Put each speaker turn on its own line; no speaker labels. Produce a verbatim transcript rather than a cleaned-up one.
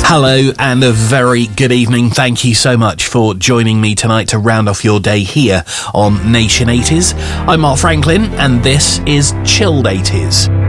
Hello and a very good evening. Thank you so much for joining me tonight to round off your day here on Nation eighties. I'm Mark Franklin and this is Chilled eighties.